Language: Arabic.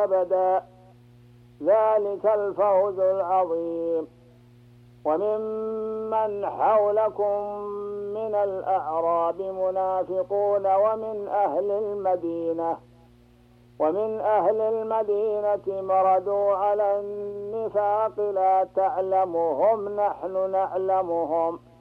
أبدا. ذلك الفوز العظيم. وممن حولكم من الأعراب منافقون ومن أهل المدينة مردوا على النفاق لا تعلمهم نحن نعلمهم